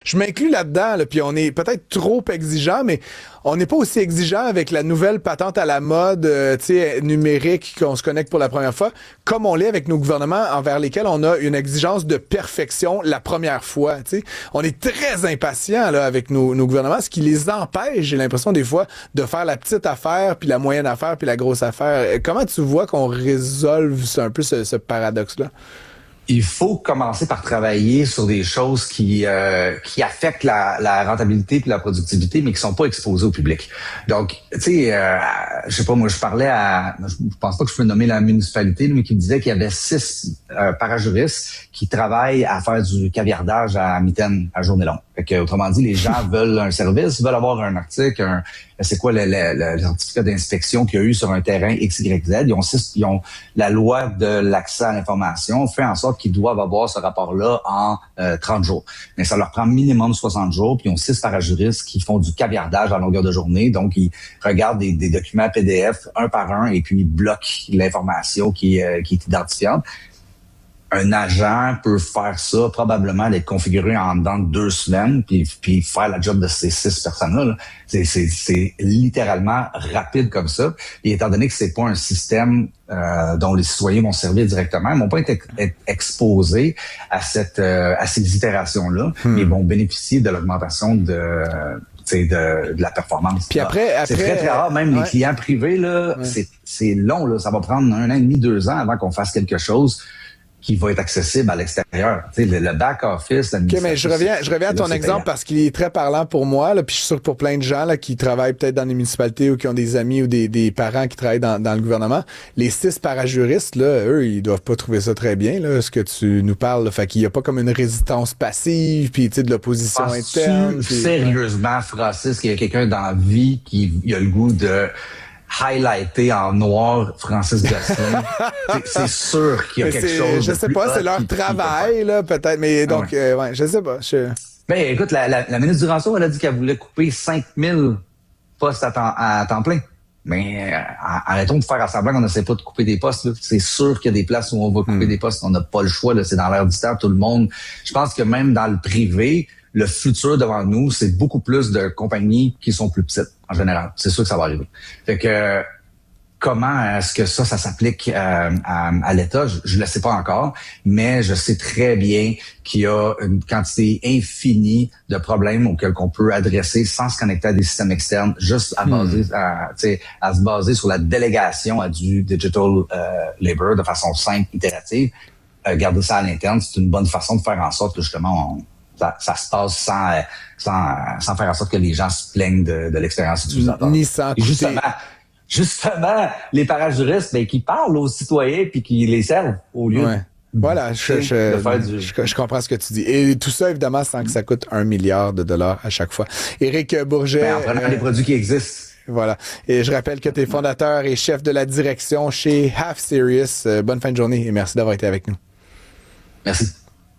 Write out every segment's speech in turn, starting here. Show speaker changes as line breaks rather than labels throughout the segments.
je m'inclus là-dedans, là, puis on est peut-être trop exigeant, mais on n'est pas aussi exigeant avec la nouvelle patente à la mode, numérique, qu'on se connecte pour la première fois, comme on l'est avec nos gouvernements envers lesquels on a une exigence de perfection la première fois. T'sais. On est très impatients là, avec nos gouvernements, ce qui les empêche, j'ai l'impression des fois, de faire la petite affaire, puis la moyenne affaire, puis la grosse affaire. Comment tu vois qu'on résolve un peu ce paradoxe-là?
Il faut commencer par travailler sur des choses qui affectent la rentabilité puis la productivité, mais qui sont pas exposées au public. Donc, tu sais, je sais pas, moi, je pense pas que je peux nommer la municipalité, mais qui me disait qu'il y avait 6 parajuristes qui travaillent à faire du caviardage à mitaine à journée longue. Fait que, autrement dit, les gens veulent un service, veulent avoir un article, c'est quoi le certificat d'inspection qu'il y a eu sur un terrain XYZ. Ils ont la loi de l'accès à l'information fait en sorte qu'ils doivent avoir ce rapport-là en 30 jours. Mais ça leur prend minimum 60 jours, puis ils ont 6 parajuristes qui font du caviardage à longueur de journée. Donc, ils regardent des documents PDF un par un et puis ils bloquent l'information qui est identifiante. Un agent peut faire ça, probablement d'être configuré en dedans de 2 semaines, puis faire la job de ces 6 personnes-là. Là. C'est littéralement rapide comme ça. Et étant donné que c'est pas un système dont les citoyens vont servir directement, ils vont pas être exposés à ces itérations-là, mais ils vont bénéficier de l'augmentation de la performance.
Puis après
c'est très, très rare, même les clients privés, là, c'est long, là. Ça va prendre 1 an et demi, 2 ans avant qu'on fasse quelque chose qui va être accessible à l'extérieur. Tu sais, le back-office,
OK, mais je reviens à ton exemple parce qu'il est très parlant pour moi, là, puis je suis sûr que pour plein de gens là, qui travaillent peut-être dans les municipalités ou qui ont des amis ou des parents qui travaillent dans le gouvernement, les 6 parajuristes, là, eux, ils doivent pas trouver ça très bien, là, ce que tu nous parles. Là. Fait qu'il y a pas comme une résistance passive, puis tu sais, de l'opposition interne.
Sérieusement, Francis, qu'il y a quelqu'un dans la vie qui a le goût de highlighté en noir Francis Gosselin. C'est sûr qu'il y a quelque chose.
Je sais pas, c'est leur travail, là, peut-être. Mais donc, ouais, je sais pas.
Ben, écoute, la ministre Duranceau, elle a dit qu'elle voulait couper 5000 postes à temps plein. Mais arrêtons de faire à semblant qu'on n'essaie pas de couper des postes. Là. C'est sûr qu'il y a des places où on va couper des postes. On n'a pas le choix. Là. C'est dans l'air du temps. Tout le monde. Je pense que même dans le privé, le futur devant nous, c'est beaucoup plus de compagnies qui sont plus petites en général. C'est sûr que ça va arriver. Fait que comment est-ce que ça s'applique à l'État? Je le sais pas encore, mais je sais très bien qu'il y a une quantité infinie de problèmes auxquels on peut adresser sans se connecter à des systèmes externes, juste à se baser sur la délégation à du digital labor de façon simple, itérative. Garder ça à l'interne, c'est une bonne façon de faire en sorte que justement ça se passe sans faire en sorte que les gens se plaignent de l'expérience utilisateur.
Ni sans coûter.
Justement, les parajuristes, qui parlent aux citoyens puis qui les servent au lieu.
Ouais. Voilà, je comprends ce que tu dis. Et tout ça, évidemment, sans que ça coûte $1 milliard à chaque fois. Éric Bourget.
En prenant les produits qui existent.
Voilà. Et je rappelle que tu es fondateur et chef de la direction chez Half Serious. Bonne fin de journée et merci d'avoir été avec nous.
Merci.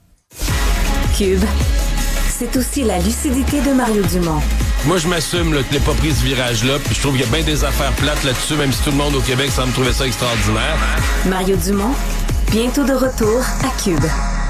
Cube, c'est aussi la lucidité de Mario Dumont.
Moi, je m'assume là, que n'ai pas pris ce virage-là, puis je trouve qu'il y a bien des affaires plates là-dessus, même si tout le monde au Québec semble trouver ça extraordinaire.
Mario Dumont, bientôt de retour à Cube.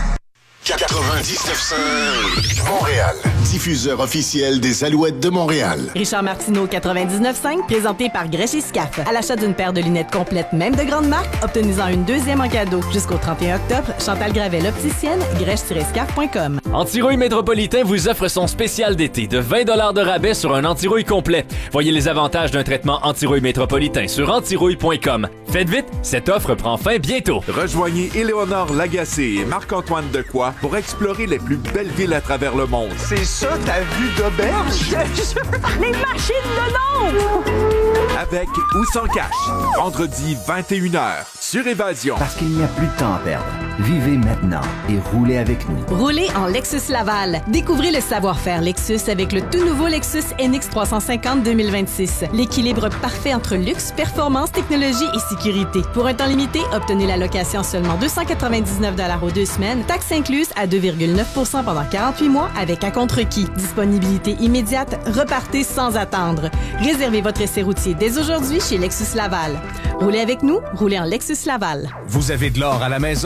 99.5 Montréal, diffuseur officiel des Alouettes de Montréal.
Richard Martineau, 99.5, présenté par Grèche et Scaf. À l'achat d'une paire de lunettes complètes, même de grande marque, obtenez-en une deuxième en cadeau. Jusqu'au 31 octobre, Chantal Gravel, opticienne, grèche-scaf.com.
Antirouille Métropolitain vous offre son spécial d'été de 20 $ de rabais sur un antirouille complet. Voyez les avantages d'un traitement antirouille métropolitain sur antirouille.com. Faites vite, cette offre prend fin bientôt.
Rejoignez Éléonore Lagacé et Marc-Antoine Decoy pour explorer les plus belles villes à travers le monde.
C'est ça ta vue d'auberge?
Les machines de l'ombre!
Avec ou sans cash. Vendredi 21h sur Évasion.
Parce qu'il n'y a plus de temps à perdre. Vivez maintenant et roulez avec nous.
Roulez en Lexus Laval. Découvrez le savoir-faire Lexus avec le tout nouveau Lexus NX 350 2026. L'équilibre parfait entre luxe, performance, technologie et sécurité. Pour un temps limité, obtenez la location seulement $299 aux 2 semaines, taxes incluses à 2,9% pendant 48 mois avec un contre-requis. Disponibilité immédiate, repartez sans attendre. Réservez votre essai routier dès aujourd'hui chez Lexus Laval. Roulez avec nous, roulez en Lexus Laval.
Vous avez de l'or à la maison?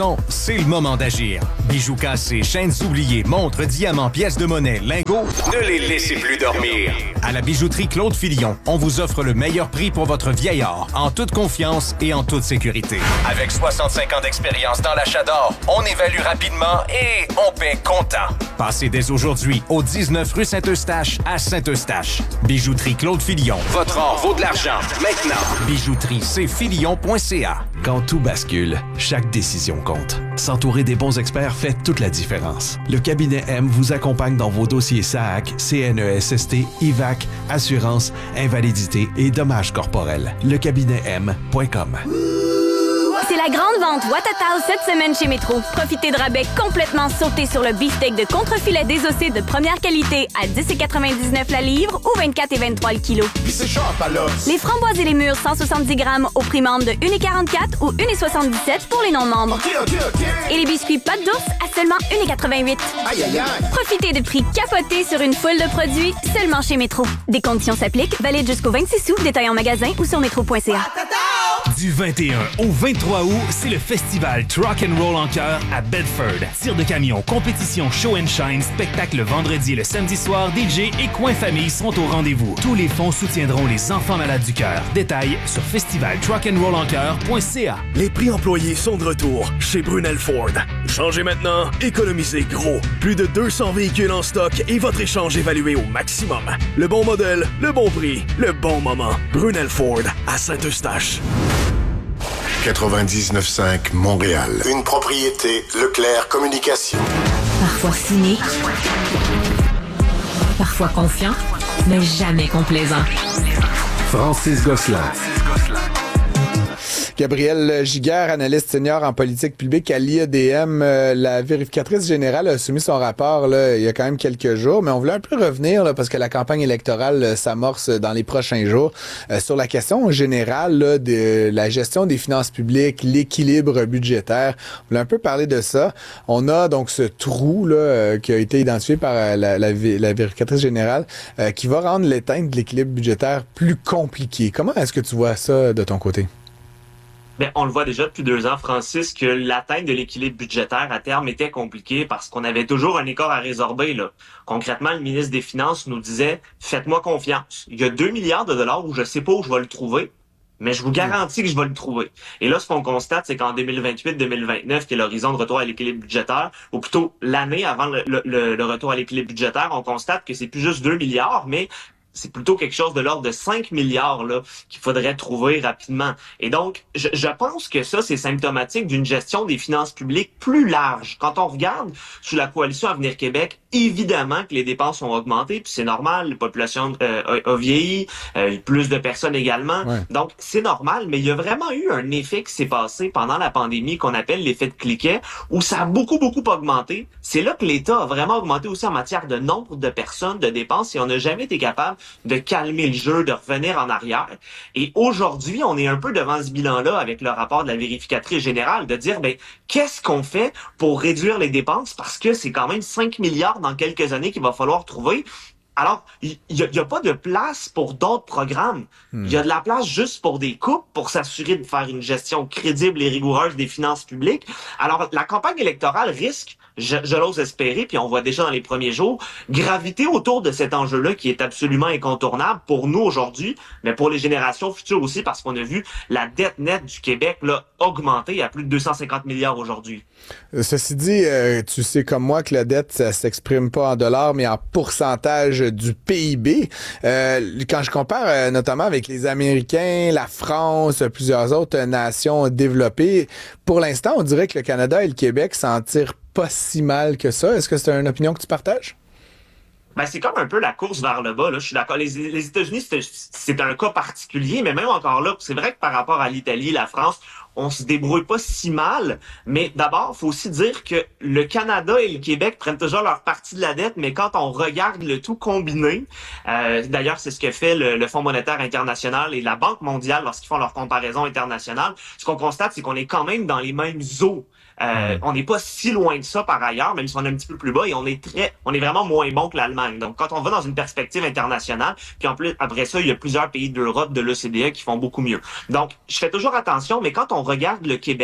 c'est le moment d'agir. Bijoux cassés, chaînes oubliées, montres, diamants, pièces de monnaie, lingots, ne les laissez plus dormir. À la bijouterie Claude Filion, on vous offre le meilleur prix pour votre vieil or, en toute confiance et en toute sécurité. Avec 65 ans d'expérience dans l'achat d'or, on évalue rapidement et on paie comptant. Passez dès aujourd'hui au 19 rue Saint-Eustache à Saint-Eustache. Bijouterie Claude Filion. Votre or vaut de l'argent. Maintenant. bijouteriecfilion.ca.
Quand tout bascule, chaque décision compte. S'entourer des bons experts fait toute la différence. Le cabinet M vous accompagne dans vos dossiers SAAC, CNESST, IVAC, assurance, invalidité et dommages corporels. Lecabinetem.com.
C'est la grande vente Watatao cette semaine chez Métro. Profitez de rabais complètement sautés sur le beefsteak de contrefilet désossé de première qualité à 10,99 la livre ou 24,23 le kilo.
Puis c'est sharp à l'os.
Les framboises et les mûres 170 grammes au prix membre de 1,44 ou 1,77 pour les non-membres.
OK.
Et les biscuits pâte d'ours à seulement 1,88.
Aïe.
Profitez de prix capotés sur une foule de produits seulement chez Métro. Des conditions s'appliquent, valide jusqu'au 26 août, détail en magasin ou sur métro.ca.
Du 21 au 23 août, c'est le festival Truck and Roll en chœur à Bedford. Tir de camion, compétition, show and shine, spectacle le vendredi et le samedi soir, DJ et coin famille seront au rendez-vous. Tous les fonds soutiendront les enfants malades du cœur. Détails sur festivaltruckandrollencœur.ca.
Les prix employés sont de retour chez Brunel Ford. Changez maintenant, économisez gros. Plus de 200 véhicules en stock et votre échange évalué au maximum. Le bon modèle, le bon prix, le bon moment. Brunel Ford à Saint-Eustache.
99.5 Montréal. Une propriété Leclerc Communication.
Parfois cynique, parfois confiant, mais jamais complaisant.
Francis Gosselin.
Gabrielle Giguère, analyste senior en politique publique à l'IEDM. La vérificatrice générale a soumis son rapport là, il y a quand même quelques jours, mais on voulait un peu revenir là, parce que la campagne électorale s'amorce dans les prochains jours sur la question générale là, de la gestion des finances publiques, l'équilibre budgétaire. On voulait un peu parler de ça. On a donc ce trou là, qui a été identifié par la vérificatrice générale qui va rendre l'éteinte de l'équilibre budgétaire plus compliqué. Comment est-ce que tu vois ça de ton côté?
Bien, on le voit déjà depuis 2 ans, Francis, que l'atteinte de l'équilibre budgétaire à terme était compliquée parce qu'on avait toujours un écart à résorber, là. Concrètement, le ministre des Finances nous disait « Faites-moi confiance. Il y a 2 milliards de dollars où je sais pas où je vais le trouver, mais je vous garantis que je vais le trouver. » Et là, ce qu'on constate, c'est qu'en 2028-2029, qui est l'horizon de retour à l'équilibre budgétaire, ou plutôt l'année avant le retour à l'équilibre budgétaire, on constate que c'est plus juste 2 milliards, mais c'est plutôt quelque chose de l'ordre de 5 milliards là qu'il faudrait trouver rapidement. Et donc, je pense que ça, c'est symptomatique d'une gestion des finances publiques plus large. Quand on regarde sous la coalition Avenir Québec, évidemment que les dépenses ont augmenté, puis c'est normal, la population a vieilli, plus de personnes également. Ouais. Donc, c'est normal, mais il y a vraiment eu un effet qui s'est passé pendant la pandémie qu'on appelle l'effet de cliquet, où ça a beaucoup augmenté. C'est là que l'État a vraiment augmenté aussi en matière de nombre de personnes, de dépenses, et on n'a jamais été capable de calmer le jeu, de revenir en arrière. Et aujourd'hui, on est un peu devant ce bilan-là avec le rapport de la vérificatrice générale, de dire, ben, qu'est-ce qu'on fait pour réduire les dépenses? Parce que c'est quand même 5 milliards dans quelques années qu'il va falloir trouver. Alors, il y a pas de place pour d'autres programmes. Il y a de la place juste pour des coupes, pour s'assurer de faire une gestion crédible et rigoureuse des finances publiques. Alors, la campagne électorale risque, je l'ose espérer, puis on voit déjà dans les premiers jours, graviter autour de cet enjeu-là qui est absolument incontournable pour nous aujourd'hui, mais pour les générations futures aussi, parce qu'on a vu la dette nette du Québec là augmenter à plus de 250 milliards aujourd'hui.
Ceci dit, tu sais comme moi que la dette, ça s'exprime pas en dollars, mais en pourcentage du PIB. Quand je compare notamment avec les Américains, la France, plusieurs autres nations développées, pour l'instant, on dirait que le Canada et le Québec s'en tirent pas si mal que ça. Est-ce que c'est une opinion que tu partages?
Ben, c'est comme un peu la course vers le bas, là. Je suis d'accord. Les États-Unis, c'est un cas particulier, mais même encore là, c'est vrai que par rapport à l'Italie, la France, on se débrouille pas si mal. Mais d'abord, faut aussi dire que le Canada et le Québec prennent toujours leur partie de la dette, mais quand on regarde le tout combiné, d'ailleurs, c'est ce que fait le Fonds monétaire international et la Banque mondiale lorsqu'ils font leur comparaison internationale. Ce qu'on constate, c'est qu'on est quand même dans les mêmes eaux. On n'est pas si loin de ça par ailleurs, même si on est un petit peu plus bas, et on est vraiment moins bon que l'Allemagne. Donc, quand on va dans une perspective internationale, puis en plus, après ça, il y a plusieurs pays d'Europe, de l'OCDE qui font beaucoup mieux. Donc, je fais toujours attention, mais quand on regarde le Québec,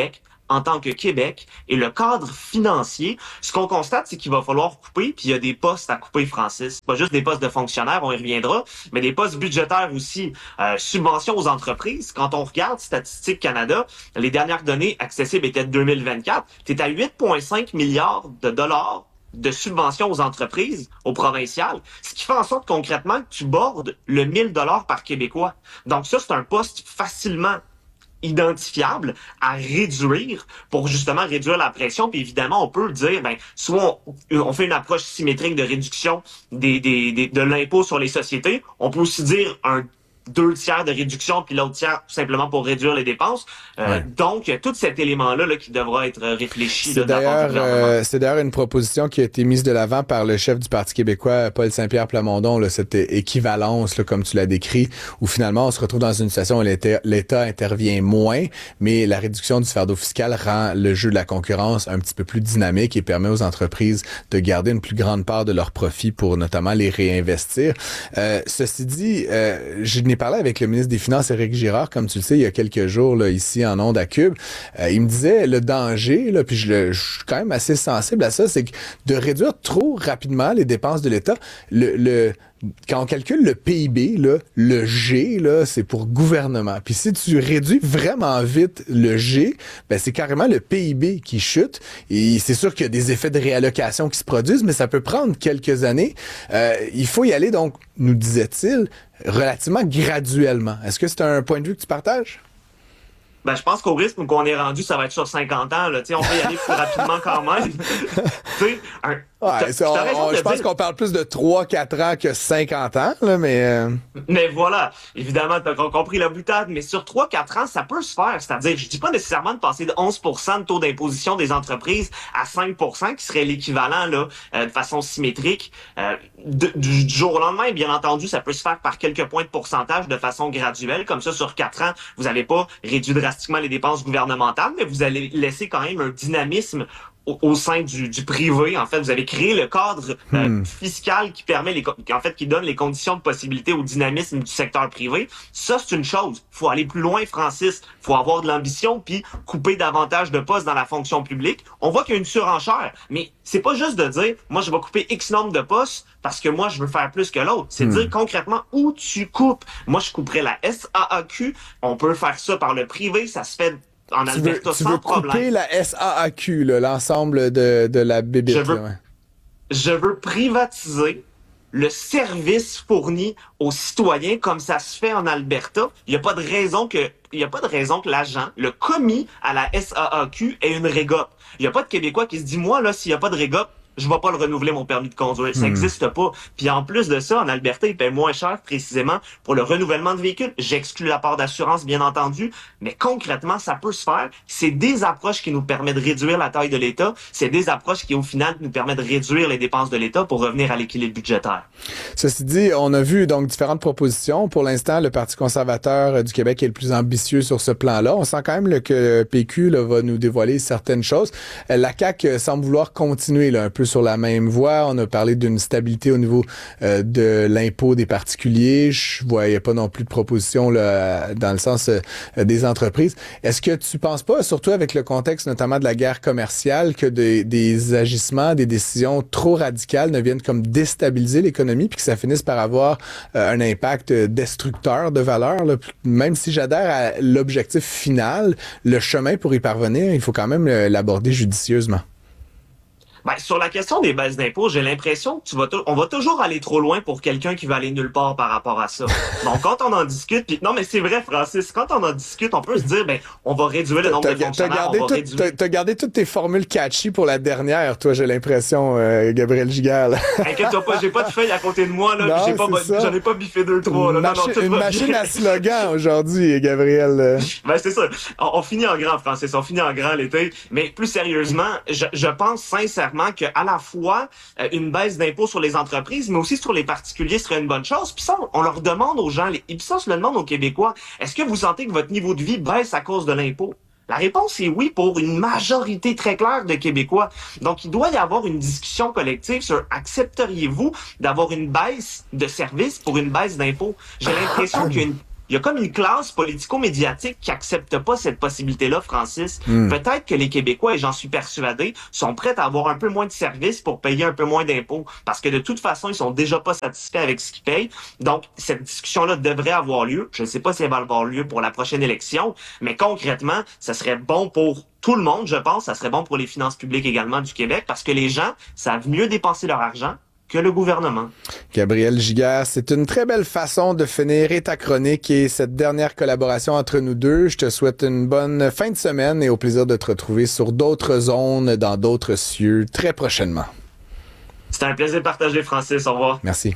en tant que Québec et le cadre financier, ce qu'on constate, c'est qu'il va falloir couper, puis il y a des postes à couper, Francis. Pas juste des postes de fonctionnaires, on y reviendra, mais des postes budgétaires aussi. Subventions aux entreprises. Quand on regarde Statistique Canada, les dernières données accessibles étaient de 2024. T'es à 8,5 milliards de dollars de subventions aux entreprises, aux provinciales, ce qui fait en sorte concrètement que tu bordes le 1000 $ par Québécois. Donc ça, c'est un poste facilement identifiable à réduire pour justement réduire la pression. Puis évidemment, on peut dire, soit on fait une approche symétrique de réduction de l'impôt sur les sociétés. On peut aussi dire un 2/3 de réduction, puis l'autre tiers tout simplement pour réduire les dépenses. Donc, il y a tout cet élément-là qui devra être réfléchi.
C'est d'ailleurs une proposition qui a été mise de l'avant par le chef du Parti québécois, Paul Saint-Pierre Plamondon, là, cette équivalence, là, comme tu l'as décrit, où finalement on se retrouve dans une situation où l'État intervient moins, mais la réduction du fardeau fiscal rend le jeu de la concurrence un petit peu plus dynamique et permet aux entreprises de garder une plus grande part de leurs profits pour notamment les réinvestir. Ceci dit, je n'ai parlé avec le ministre des Finances, Éric Girard, comme tu le sais, il y a quelques jours, là, ici en ondes à Cube. Il me disait le danger, là, puis je suis quand même assez sensible à ça, c'est que de réduire trop rapidement les dépenses de l'État, quand on calcule le PIB, là, le G, là, c'est pour gouvernement. Puis si tu réduis vraiment vite le G, c'est carrément le PIB qui chute. Et c'est sûr qu'il y a des effets de réallocation qui se produisent, mais ça peut prendre quelques années. Il faut y aller, donc, nous disait-il, relativement graduellement. Est-ce que c'est un point de vue que tu partages?
Je pense qu'au rythme qu'on est rendu, ça va être sur 50 ans. Là. On peut y aller plus rapidement quand même.
Je pense qu'on parle plus de 3-4 ans que 50 ans, là, mais...
Mais voilà, évidemment, tu as compris la boutade, mais sur 3-4 ans, ça peut se faire. C'est-à-dire, je dis pas nécessairement de passer de 11% de taux d'imposition des entreprises à 5%, qui serait l'équivalent là de façon symétrique. Du jour au lendemain, bien entendu, ça peut se faire par quelques points de pourcentage de façon graduelle. Comme ça, sur 4 ans, vous n'allez pas réduire drastiquement les dépenses gouvernementales, mais vous allez laisser quand même un dynamisme au sein du privé. En fait, vous avez créé le cadre fiscal qui permet qui donne les conditions de possibilité au dynamisme du secteur privé. Ça, c'est une chose. Faut aller plus loin, Francis. Faut avoir de l'ambition puis couper davantage de postes dans la fonction publique. On voit qu'il y a une surenchère, mais c'est pas juste de dire, moi, je vais couper X nombre de postes parce que moi, je veux faire plus que l'autre. C'est de dire concrètement où tu coupes. Moi, je couperais la SAAQ. On peut faire ça par le privé. Ça se fait en Alberta sans problème.
Tu veux couper la SAAQ, là, l'ensemble de la bébite.
Je veux privatiser le service fourni aux citoyens comme ça se fait en Alberta. Il n'y a pas de raison que l'agent, le commis à la SAAQ ait une régope. Il n'y a pas de Québécois qui se dit, moi, là, s'il n'y a pas de régope, je vais pas le renouveler mon permis de conduire. Ça n'existe pas. Puis en plus de ça, en Alberta, ils paient moins cher précisément pour le renouvellement de véhicules. J'exclus la part d'assurance, bien entendu, mais concrètement, ça peut se faire. C'est des approches qui nous permettent de réduire la taille de l'État. C'est des approches qui, au final, nous permettent de réduire les dépenses de l'État pour revenir à l'équilibre budgétaire.
Ceci dit, on a vu donc différentes propositions. Pour l'instant, le Parti conservateur du Québec est le plus ambitieux sur ce plan-là. On sent quand même que le PQ là, va nous dévoiler certaines choses. La CAQ semble vouloir continuer là, un peu sur la même voie. On a parlé d'une stabilité au niveau de l'impôt des particuliers. Je voyais pas non plus de proposition là, dans le sens des entreprises. Est-ce que tu penses pas, surtout avec le contexte notamment de la guerre commerciale, que des agissements, des décisions trop radicales ne viennent comme déstabiliser l'économie puis que ça finisse par avoir un impact destructeur de valeur, là? Même si j'adhère à l'objectif final, le chemin pour y parvenir, il faut quand même l'aborder judicieusement.
Sur la question des baisses d'impôts, j'ai l'impression que on va toujours aller trop loin pour quelqu'un qui va aller nulle part par rapport à ça. Donc, quand on en discute, non, mais c'est vrai, Francis, quand on en discute, on peut se dire, on va réduire le nombre de fonctionnaires,
T'as gardé toutes tes formules catchy pour la dernière, toi, j'ai l'impression, Gabriel Giguère.
Inquiète-toi pas, j'ai pas de feuille à côté de moi, là, non, j'en ai pas biffé 2-3, là.
Une machine à slogan aujourd'hui, Gabriel.
C'est ça. On finit en grand, Francis, on finit en grand l'été. Mais plus sérieusement, je pense sincèrement qu'à la fois une baisse d'impôts sur les entreprises, mais aussi sur les particuliers serait une bonne chose. Puis ça, on leur demande aux gens, et puis ça, on se le demande aux Québécois, est-ce que vous sentez que votre niveau de vie baisse à cause de l'impôt? La réponse est oui pour une majorité très claire de Québécois. Donc, il doit y avoir une discussion collective sur accepteriez-vous d'avoir une baisse de services pour une baisse d'impôts? J'ai l'impression qu'il y a il y a comme une classe politico-médiatique qui accepte pas cette possibilité-là, Francis. Peut-être que les Québécois, et j'en suis persuadé, sont prêts à avoir un peu moins de services pour payer un peu moins d'impôts. Parce que de toute façon, ils sont déjà pas satisfaits avec ce qu'ils payent. Donc, cette discussion-là devrait avoir lieu. Je ne sais pas si elle va avoir lieu pour la prochaine élection, mais concrètement, ça serait bon pour tout le monde, je pense. Ça serait bon pour les finances publiques également du Québec parce que les gens savent mieux dépenser leur argent que le gouvernement.
Gabriel Giguère, c'est une très belle façon de finir ta chronique et cette dernière collaboration entre nous deux. Je te souhaite une bonne fin de semaine et au plaisir de te retrouver sur d'autres zones, dans d'autres cieux, très prochainement.
C'était un plaisir de partager, Francis. Au revoir.
Merci.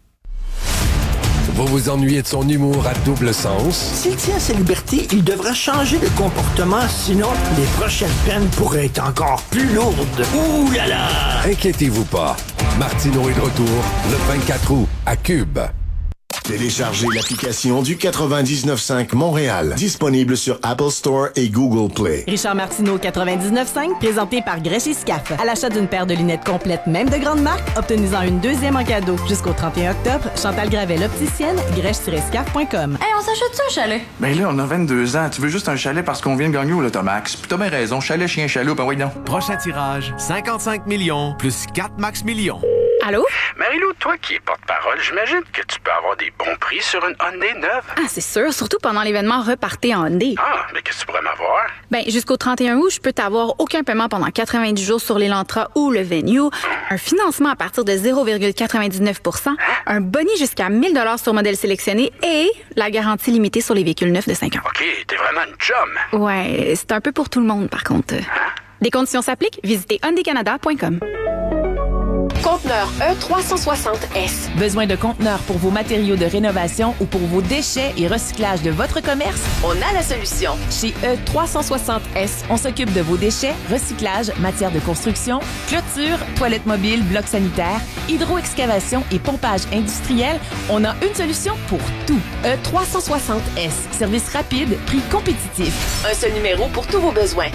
Vous vous ennuyez de son humour à double sens?
S'il tient sa liberté, il devra changer de comportement, sinon les prochaines peines pourraient être encore plus lourdes. Ouh là là!
Inquiétez-vous pas. Martineau est de retour le 24 août à Cube.
Téléchargez l'application du 99.5 Montréal, disponible sur Apple Store et Google Play.
Richard Martineau, 99.5, présenté par Grèche et Scaf. À l'achat d'une paire de lunettes complètes, même de grande marque, obtenez-en une deuxième en cadeau. Jusqu'au 31 octobre, Chantal Gravel, opticienne, grèche-scaf.com.
Hey, on s'achète ça, un chalet?
Ben là, on a 22 ans. Tu veux juste un chalet parce qu'on vient de gagner au Lotomax. Puis t'as bien raison, chalet, chien, chaloupe, ben oui donc.
Prochain tirage, 55 millions plus 4 max millions.
Allô?
Marie-Lou, toi qui es porte-parole, j'imagine que tu peux avoir des bons prix sur une Hyundai neuve.
Ah, c'est sûr, surtout pendant l'événement Repartez en Hyundai.
Ah, mais qu'est-ce que tu pourrais m'avoir?
Ben, jusqu'au 31 août, je peux t'avoir aucun paiement pendant 90 jours sur l'Elantra ou le Venue, un financement à partir de 0,99 %, un boni jusqu'à 1 000 $ sur modèle sélectionné et la garantie limitée sur les véhicules neufs de 5 ans.
OK, t'es vraiment une chum.
Ouais, c'est un peu pour tout le monde, par contre. Des conditions s'appliquent, visitez hyundaicanada.com.
Conteneur E360S.
Besoin de conteneurs pour vos matériaux de rénovation ou pour vos déchets et recyclage de votre commerce?
On a la solution.
Chez E360S, on s'occupe de vos déchets, recyclage, matières de construction, clôture, toilettes mobiles, blocs sanitaires, hydro-excavation et pompage industriel. On a une solution pour tout. E360S. Service rapide, prix compétitif.
Un seul numéro pour tous vos besoins.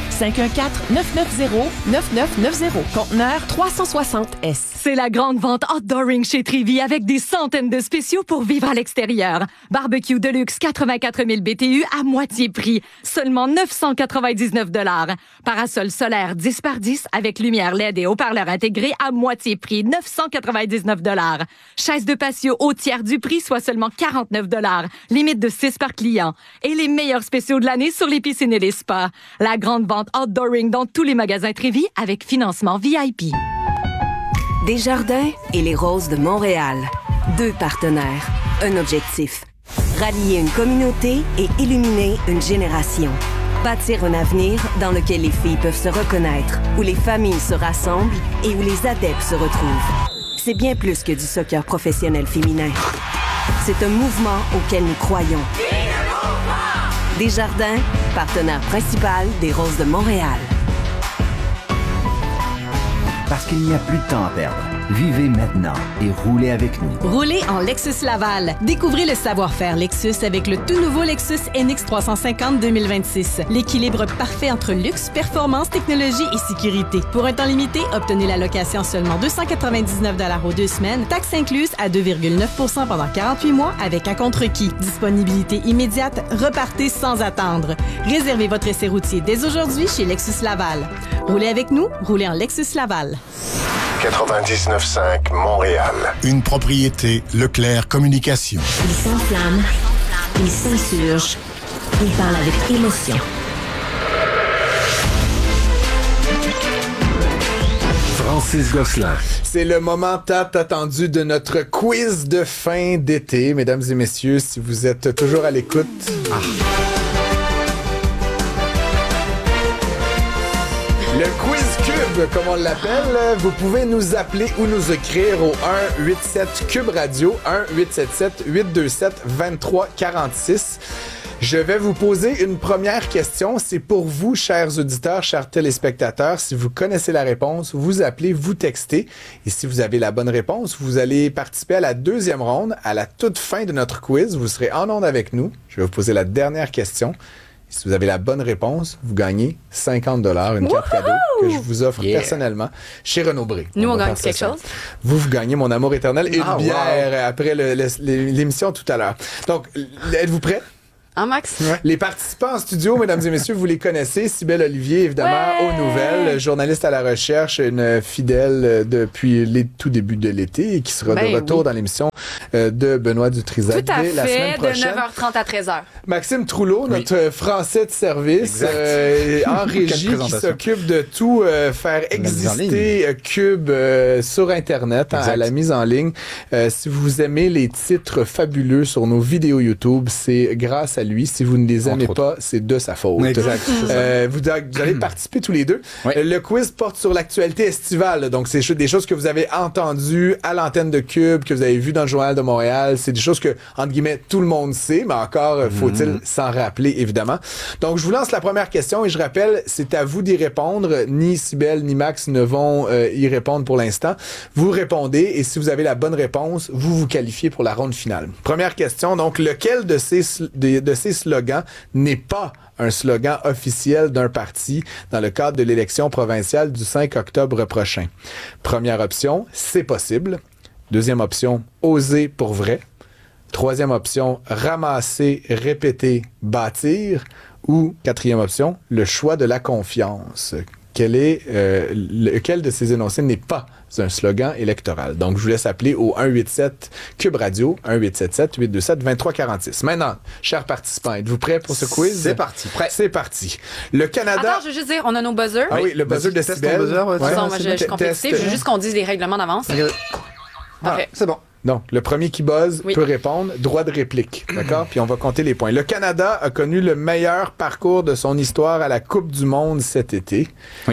514-990-9990. Conteneur 360S.
C'est la grande vente Outdooring chez Trévy avec des centaines de spéciaux pour vivre à l'extérieur. Barbecue Deluxe 84 000 BTU à moitié prix, seulement 999 $. Parasol solaire 10 par 10 avec lumière LED et haut-parleur intégré à moitié prix, 999 $. Chaise de patio au tiers du prix, soit seulement 49 $. Limite de 6 par client. Et les meilleurs spéciaux de l'année sur les piscines et les spas. La grande vente Outdooring dans tous les magasins Trévy avec financement VIP.
Desjardins et les Roses de Montréal. 2 partenaires, un objectif. Rallier une communauté et illuminer une génération. Bâtir un avenir dans lequel les filles peuvent se reconnaître, où les familles se rassemblent et où les adeptes se retrouvent. C'est bien plus que du soccer professionnel féminin. C'est un mouvement auquel nous croyons. Desjardins, partenaire principal des Roses de Montréal.
Parce qu'il n'y a plus de temps à perdre. Vivez maintenant et roulez avec nous.
Roulez en Lexus Laval. Découvrez le savoir-faire Lexus avec le tout nouveau Lexus NX 350 2026. L'équilibre parfait entre luxe, performance, technologie et sécurité. Pour un temps limité, obtenez la location seulement 299 $ aux 2 semaines, taxes incluses à 2,9 % pendant 48 mois avec un contre-requis. Disponibilité immédiate, repartez sans attendre. Réservez votre essai routier dès aujourd'hui chez Lexus Laval. Roulez avec nous, roulez en Lexus Laval.
99.5 Montréal. Une propriété Leclerc Communication.
Il s'enflamme, il s'insurge, il parle avec émotion.
Francis Gosselin.
C'est le moment tant attendu de notre quiz de fin d'été. Mesdames et messieurs, si vous êtes toujours à l'écoute... Le Quiz Cube, comme on l'appelle, vous pouvez nous appeler ou nous écrire au 187 Cube Radio, 1-877-827-2346. Je vais vous poser une première question. C'est pour vous, chers auditeurs, chers téléspectateurs. Si vous connaissez la réponse, vous appelez, vous textez. Et si vous avez la bonne réponse, vous allez participer à la deuxième ronde. À la toute fin de notre quiz, vous serez en onde avec nous. Je vais vous poser la dernière question. Si vous avez la bonne réponse, vous gagnez 50 $, une carte cadeau que je vous offre personnellement chez Renaud-Bré.
Nous, on gagne quelque chose.
Vous gagnez mon amour éternel et une bière après l'émission tout à l'heure. Donc, êtes-vous prêts?
Max?
Les participants en studio, mesdames et messieurs, vous les connaissez. Cybèle Olivier, évidemment, aux nouvelles, journaliste à la recherche, une fidèle depuis les tout débuts de l'été et qui sera de retour dans l'émission de Benoît Dutrisac dès la semaine prochaine.
De 9h30 à 13h.
Maxime Trouleau, notre français de service, en régie, qui s'occupe de tout faire exister Cube sur Internet, à la mise en ligne. Si vous aimez les titres fabuleux sur nos vidéos YouTube, c'est grâce à lui. Si vous ne les aimez pas, c'est de sa faute.
Exact.
Vous allez participer tous les deux. Le quiz porte sur l'actualité estivale. Donc, c'est des choses que vous avez entendues à l'antenne de Cube, que vous avez vues dans le Journal de Montréal. C'est des choses que, entre guillemets, tout le monde sait, mais encore faut-il s'en rappeler, évidemment. Donc, je vous lance la première question et je rappelle, c'est à vous d'y répondre. Ni Cybèle ni Max ne vont y répondre pour l'instant. Vous répondez et si vous avez la bonne réponse, vous vous qualifiez pour la ronde finale. Première question, donc, lequel de ces slogans n'est pas un slogan officiel d'un parti dans le cadre de l'élection provinciale du 5 octobre prochain? Première option, c'est possible. Deuxième option, oser pour vrai. Troisième option, ramasser, répéter, bâtir. Ou quatrième option, le choix de la confiance. Lequel de ces énoncés n'est pas un slogan électoral? Donc, je vous laisse appeler au 187 Cube Radio, 1877-827-2346. Maintenant, chers participants, êtes-vous prêts pour ce quiz?
C'est parti. Prêt.
C'est parti. Le Canada...
Attends, je veux juste dire, on a nos buzzers.
Ah oui, le buzzer de Cybèle.
Je suis compétitive, je veux juste qu'on dise les règlements d'avance.
Parfait. C'est bon.
Donc, le premier qui buzz peut répondre, droit de réplique, d'accord? Puis on va compter les points. Le Canada a connu le meilleur parcours de son histoire à la Coupe du Monde cet été. Oui.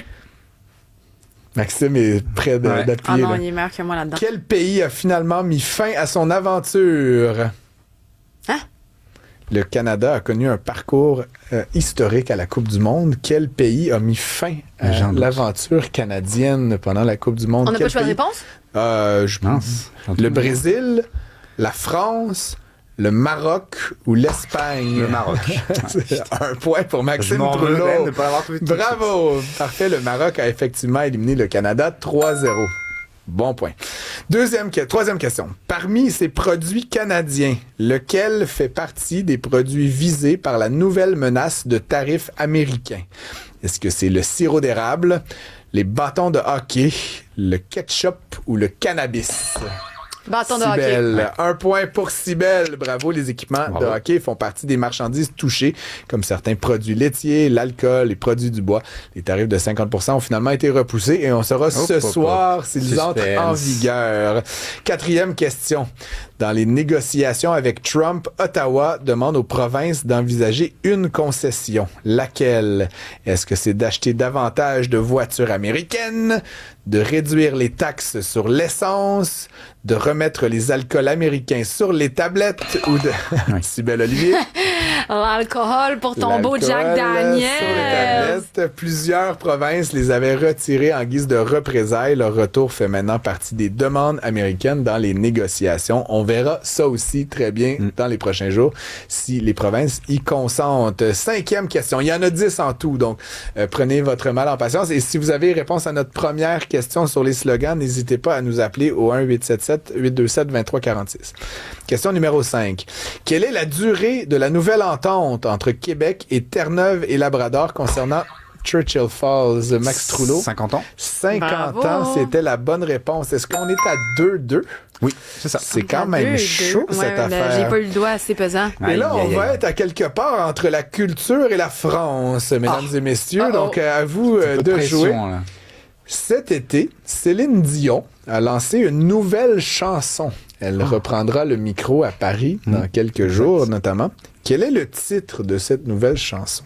Maxime est prêt d'appuyer.
Ah non, il est meilleur que moi là-dedans.
Quel pays a finalement mis fin à son aventure?
Hein?
Le Canada a connu un parcours historique à la Coupe du Monde. Quel pays a mis fin à l'aventure canadienne pendant la Coupe du Monde?
On n'a pas le choix de réponse?
Je pense. Le Brésil, la France, le Maroc ou l'Espagne?
Le Maroc.
Un point pour Maxime Trouleau. Bravo! Parfait, le Maroc a effectivement éliminé le Canada 3-0. Bon point. Troisième question. Parmi ces produits canadiens, lequel fait partie des produits visés par la nouvelle menace de tarifs américains? Est-ce que c'est le sirop d'érable, les bâtons de hockey, le ketchup ou le cannabis?
Bâton de hockey.
Un point pour Cybèle. Bravo, les équipements de hockey font partie des marchandises touchées, comme certains produits laitiers, l'alcool, les produits du bois. Les tarifs de 50% ont finalement été repoussés et on saura ce soir s'ils entrent en vigueur. Quatrième question. Dans les négociations avec Trump, Ottawa demande aux provinces d'envisager une concession. Laquelle? Est-ce que c'est d'acheter davantage de voitures américaines, de réduire les taxes sur l'essence, de remettre les alcools américains sur les tablettes ou de... Cybèle Olivier.
L'alcool pour ton beau Jack Daniel.
Sur les tablettes. Plusieurs provinces les avaient retirés en guise de représailles. Leur retour fait maintenant partie des demandes américaines dans les négociations. On verra ça aussi très bien dans les prochains jours si les provinces y consentent. Cinquième question. Il y en a 10 en tout, donc prenez votre mal en patience. Et si vous avez réponse à notre première question sur les slogans, n'hésitez pas à nous appeler au 1-877-827-2346. Question numéro 5. Quelle est la durée de la nouvelle entente entre Québec et Terre-Neuve et Labrador concernant Churchill Falls? Max Trouleau.
50 ans.
50 ans, c'était la bonne réponse. Est-ce qu'on est à 2-2?
Oui, c'est ça.
C'est quand même chaud, cette affaire.
J'ai pas eu le doigt assez pesant.
Et là, on va être à quelque part entre la culture et la France, mesdames et messieurs. Donc, à vous de jouer.
Là.
Cet été, Céline Dion a lancé une nouvelle chanson. Elle reprendra le micro à Paris dans quelques jours, notamment. Quel est le titre de cette nouvelle chanson?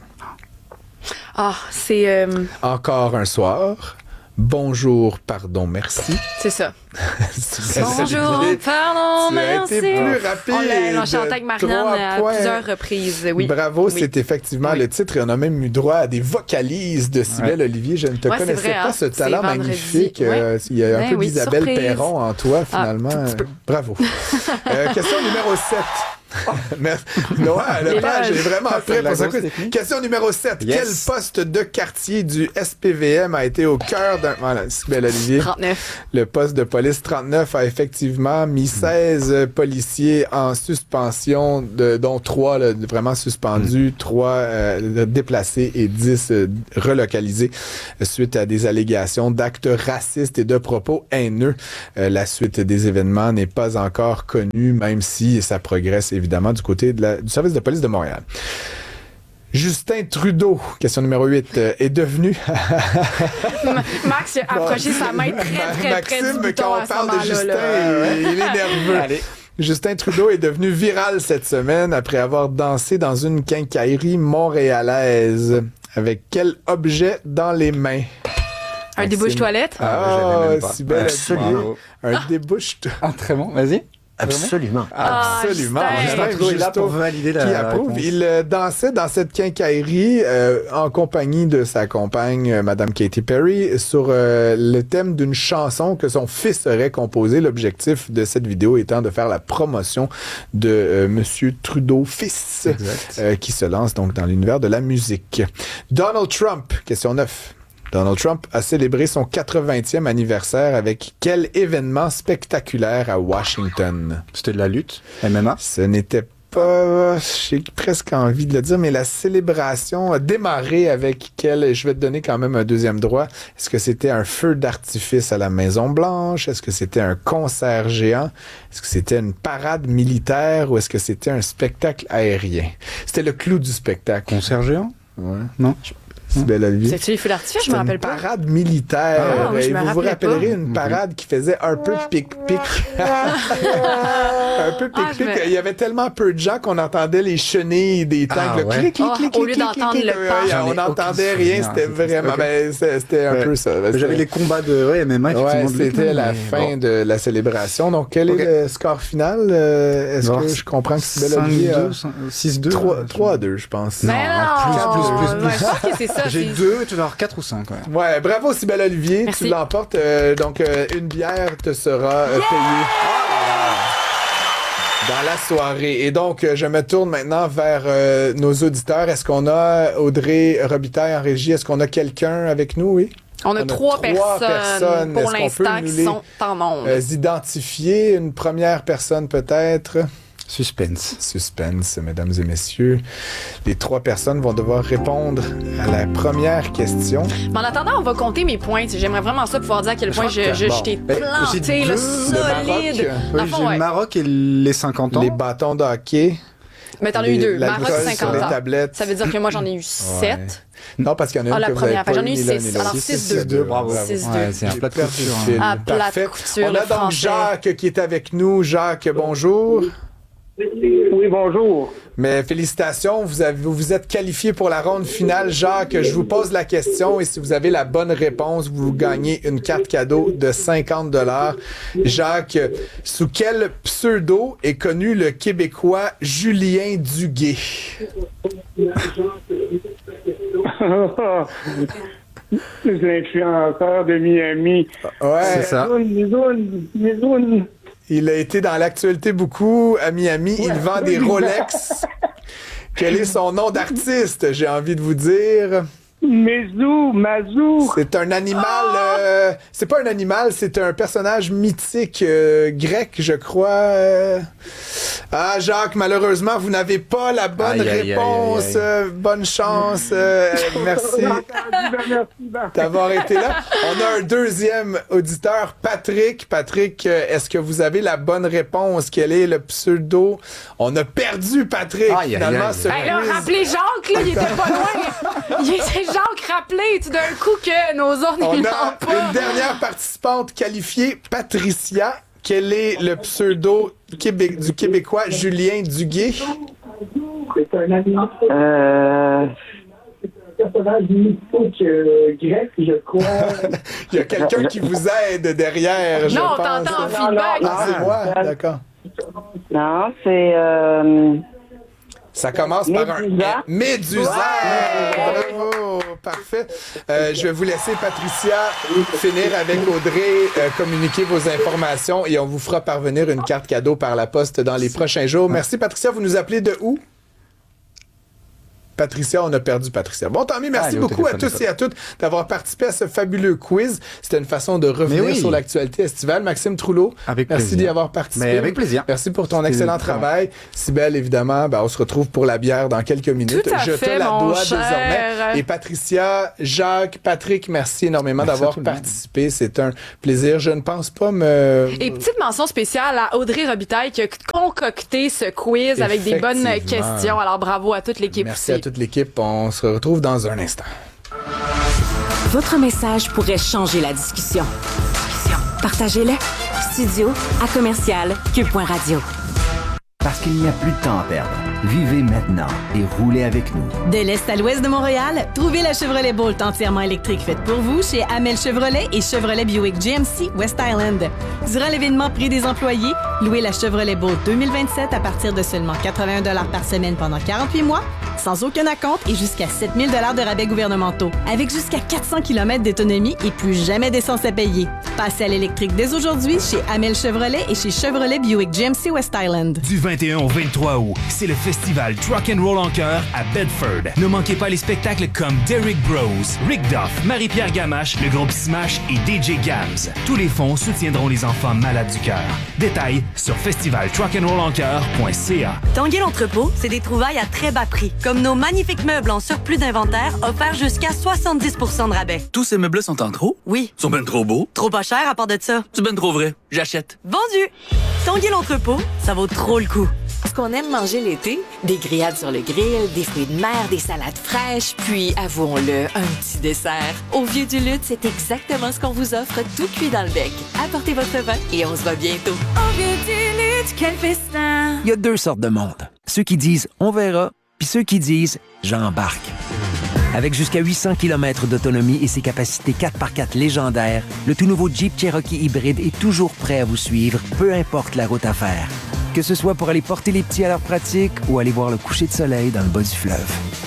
C'est...
Encore un soir. Bonjour, pardon, merci.
C'est ça. Bonjour, pardon, merci.
Ça a été plus rapide.
On l'a chanté avec Marianne à plusieurs reprises. Oui.
Bravo, c'est effectivement le titre. Et on a même eu droit à des vocalises de Cybèle Olivier. Je ne te connaissais pas ce talent magnifique. Il y a un peu d'Isabelle Perron en toi, finalement. Bravo. Question numéro 7. Merci. Noah, Lepage est vraiment prêt pour ça. Question numéro 7.
Yes.
Quel poste de quartier du SPVM a été au cœur d'un... Voilà, Cybèle Olivier.
39.
Le poste de police 39 a effectivement mis 16 policiers en suspension, dont 3 là, vraiment suspendus, 3 déplacés et 10 relocalisés suite à des allégations d'actes racistes et de propos haineux. La suite des événements n'est pas encore connue, même si ça progresse évidemment du côté du service de police de Montréal. Justin Trudeau, question numéro 8, est devenu...
Max a approché sa main très
Maxime,
près du bouton
quand
à
on
ce
parle de
moment-là.
Justin, il est nerveux.
Allez.
Justin Trudeau est devenu viral cette semaine après avoir dansé dans une quincaillerie montréalaise. Avec quel objet dans les mains?
Un débouche-toilette?
Si belle.
Absolument.
Un débouche...
Ah, très bon, vas-y.
Absolument.
Absolument.
Justin
Trudeau est là pour valider la
qui approuve.
réponse.
Il dansait dans cette quincaillerie en compagnie de sa compagne, Madame Katy Perry, sur le thème d'une chanson que son fils aurait composée. L'objectif de cette vidéo étant de faire la promotion de Monsieur Trudeau fils, qui se lance donc dans l'univers de la musique. Donald Trump, question 9. Donald Trump a célébré son 80e anniversaire avec quel événement spectaculaire à Washington?
C'était de la lutte, MMA?
Ce n'était pas... J'ai presque envie de le dire, mais la célébration a démarré avec quel... Et je vais te donner quand même un deuxième droit. Est-ce que c'était un feu d'artifice à la Maison-Blanche? Est-ce que c'était un concert géant? Est-ce que c'était une parade militaire? Ou est-ce que c'était un spectacle aérien? C'était le clou du spectacle.
Concert géant?
Ouais.
Non?
Belle Olivier.
C'est-tu les feux d'artifice? Je me rappelle pas.
Une parade militaire.
Oui, je me
vous
rappelais
rappellerez
pas.
une parade qui faisait un peu pic-pic. Un peu pic-pic. Il y avait tellement peu de gens qu'on entendait les chenilles des tanks. Le clic, clic, clic,
au lieu
clic,
d'entendre
clic,
le pas.
on n'entendait rien. C'était vraiment... C'était un peu ça.
J'avais les combats de MMA.
Ouais, c'était la fin de la célébration. Donc, quel est le score final? Est-ce que je comprends que Cybèle Olivier a...
6-2.
3-2, je pense.
Mais non!
Plus.
Je pense que c'est ça.
J'ai 2, tu dois avoir 4 ou 5.
Ouais, bravo Cybèle Olivier.
Merci.
Tu l'emportes. Donc, une bière te sera payée. Dans la soirée. Et donc, je me tourne maintenant vers nos auditeurs. Est-ce qu'on a Audrey Robitaille en régie? Est-ce qu'on a quelqu'un avec nous? Oui?
On a trois personnes pour
Est-ce qu'on
l'instant
peut nous
qui sont en nombre.
identifier une première personne peut-être?
Suspense,
mesdames et messieurs. Les 3 personnes vont devoir répondre à la première question.
Mais en attendant, on va compter mes points. J'aimerais vraiment ça pouvoir dire à quel point je t'ai planté, le solide.
J'ai le Maroc et les 50 ans.
Les bâtons de hockey.
Mais t'en as eu 2. Maroc,
sur
50
les
ans.
tablettes.
Ça veut dire que moi, j'en ai eu 7.
Non, parce qu'il y en a une
la
que vous avez
première.
pas
J'en ai eu
ni l'un
6.
ni l'autre.
Alors 6-2.
Bravo.
6-2.
C'est un plat de couture.
Ah, plat de
Parfait.
couture,
On
le
a donc
français.
Jacques qui est avec nous. Jacques, bonjour.
Oui, bonjour.
Mais félicitations, vous vous êtes qualifié pour la ronde finale. Jacques, je vous pose la question et si vous avez la bonne réponse, vous gagnez une carte cadeau de 50 $. Jacques, sous quel pseudo est connu le Québécois Julien Duguay?
L'influenceur de Miami.
Ouais,
c'est ça.
Mizoun.
Il a été dans l'actualité beaucoup à Miami. Il vend des Rolex. Quel est son nom d'artiste, j'ai envie de vous dire?
Mazou.
C'est un animal... c'est pas un animal, c'est un personnage mythique grec, je crois. Ah, Jacques, malheureusement, vous n'avez pas la bonne réponse. Bonne chance. Merci d'avoir été là. On a un deuxième auditeur, Patrick. Patrick, est-ce que vous avez la bonne réponse? Quel est le pseudo? On a perdu Patrick, finalement.
Hey, là, rappelez Jacques, là, il était pas loin. Il était Jacques, rappelez tout d'un coup que nos ordres
On
n'ont
a
pas.
une dernière participante qualifiée, Patricia. Quel est le pseudo du Québécois Julien Duguay?
C'est un animal. Personnage mythique grec, je crois.
Il y a quelqu'un qui vous aide derrière, je
Non,
pense.
on t'entend en feedback.
Ah, c'est moi, d'accord.
Non, c'est...
Ça commence par un Médusa. Ouais. Bravo, parfait. Je vais vous laisser, Patricia, finir avec Audrey, communiquer vos informations et on vous fera parvenir une carte cadeau par la poste dans les prochains jours. Merci, Patricia. Vous nous appelez de où? Patricia, on a perdu Patricia. Bon, tant mieux. Merci beaucoup à tous et à toutes d'avoir participé à ce fabuleux quiz. C'était une façon de revenir sur l'actualité estivale. Maxime Trouleau, merci d'y avoir participé.
Mais avec plaisir.
Merci pour ton excellent travail. Cybèle, évidemment, on se retrouve pour la bière dans quelques minutes.
Je te la dois désormais.
Et Patricia, Jacques, Patrick, merci énormément d'avoir participé. C'est un plaisir. Je ne pense pas me...
Et petite mention spéciale à Audrey Robitaille qui a concocté ce quiz avec des bonnes questions. Alors bravo à toute l'équipe.
Merci à toute l'équipe. On se retrouve dans un instant.
Votre message pourrait changer la discussion. Partagez-le. studio@commercial-cube.radio.
Parce qu'il n'y a plus de temps à perdre. Vivez maintenant et roulez avec nous.
De l'est à l'ouest de Montréal, trouvez la Chevrolet Bolt entièrement électrique faite pour vous chez Amel Chevrolet et Chevrolet Buick GMC West Island. Durant l'événement Prix des employés, louez la Chevrolet Bolt 2027 à partir de seulement 81 $ par semaine pendant 48 mois, sans aucun acompte et jusqu'à 7 000 $ de rabais gouvernementaux, avec jusqu'à 400 km d'autonomie et plus jamais d'essence à payer. Passez à l'électrique dès aujourd'hui chez Amel Chevrolet et chez Chevrolet Buick GMC West Island.
Du 21 au 23 août, c'est le festival Truck and Roll en chœur à Bedford. Ne manquez pas les spectacles comme Derrick Bros, Rick Duff, Marie-Pierre Gamache, le groupe Smash et DJ Gams. Tous les fonds soutiendront les enfants malades du cœur. Détails sur festivaltruckandrollencoeur.ca.
Tanguay l'entrepôt, c'est des trouvailles à très bas prix, comme nos magnifiques meubles en surplus d'inventaire offerts jusqu'à 70 % de rabais.
Tous ces meubles sont en trop?
Oui.
Sont ben trop beaux?
Trop pas cher à part de ça.
C'est ben trop vrai. J'achète.
Vendu! Tanguay l'entrepôt, ça vaut trop le coup. Ce qu'on aime manger l'été, des grillades sur le grill, des fruits de mer, des salades fraîches, puis, avouons-le, un petit dessert. Au Vieux du Lutte, c'est exactement ce qu'on vous offre, tout cuit dans le bec. Apportez votre vin et on se voit bientôt. Au Vieux du Lutte, quel festin!
Il y a deux sortes de monde. Ceux qui disent « on verra », puis ceux qui disent « j'embarque ». Avec jusqu'à 800 km d'autonomie et ses capacités 4x4 légendaires, le tout nouveau Jeep Cherokee hybride est toujours prêt à vous suivre, peu importe la route à faire. Que ce soit pour aller porter les petits à leur pratique ou aller voir le coucher de soleil dans le bas du fleuve.